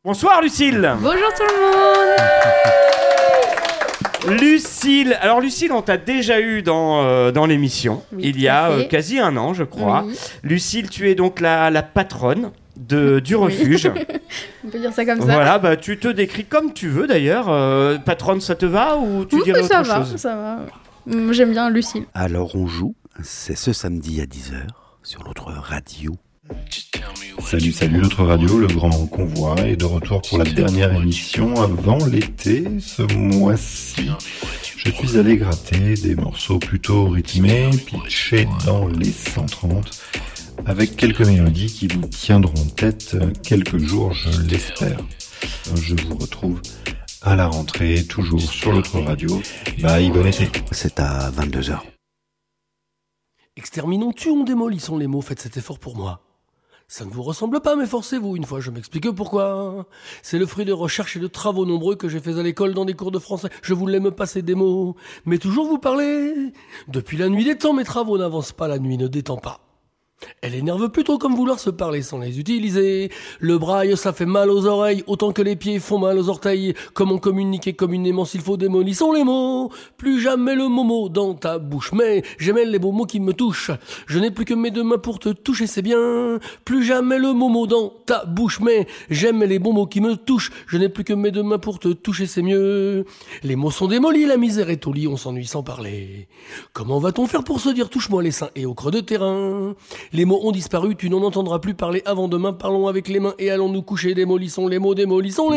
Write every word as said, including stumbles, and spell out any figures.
Bonsoir Lucille. Bonjour tout le monde. Lucille, alors Lucille, on t'a déjà eu dans, euh, dans l'émission, oui, il y a euh, quasi un an je crois. Oui. Lucille, tu es donc la, la patronne de, du refuge. Oui. On peut dire ça comme ça. Voilà, bah, tu te décris comme tu veux d'ailleurs. Euh, patronne, ça te va ou tu oui, dirais ça autre va, chose? Ça va, ça J'aime bien Lucille. Alors on joue, c'est ce samedi à dix heures sur notre radio. Salut, salut, notre radio, le grand convoi est de retour pour la dernière émission avant l'été ce mois-ci. Je suis allé gratter des morceaux plutôt rythmés, pitchés dans les cent trente, avec quelques mélodies qui vous tiendront tête quelques jours, je l'espère. Je vous retrouve à la rentrée, toujours sur notre radio. Bye, bon été. C'est à vingt-deux heures. Exterminons, tuons, démolissons les mots, faites cet effort pour moi. Ça ne vous ressemble pas, mais forcez-vous, une fois je m'explique pourquoi. C'est le fruit de recherches et de travaux nombreux que j'ai fait à l'école dans des cours de français. Je voulais me passer des mots, mais toujours vous parler. Depuis la nuit des temps, mes travaux n'avancent pas, la nuit ne détend pas. Elle énerve plutôt comme vouloir se parler sans les utiliser. Le braille, ça fait mal aux oreilles, autant que les pieds font mal aux orteils. Comment communiquer communément s'il faut démolissons les mots. Plus jamais le momo dans ta bouche, mais j'aimais les beaux mots qui me touchent. Je n'ai plus que mes deux mains pour te toucher, c'est bien. Plus jamais le momo dans ta bouche, mais j'aime les bons mots qui me touchent. Je n'ai plus que mes deux mains pour te toucher, c'est mieux. Les mots sont démolis, la misère est au lit, on s'ennuie sans parler. Comment va-t-on faire pour se dire touche-moi les seins et au creux de terrain? Les mots ont disparu, tu n'en entendras plus parler avant demain. Parlons avec les mains et allons nous coucher. Démolissons les mots, démolissons les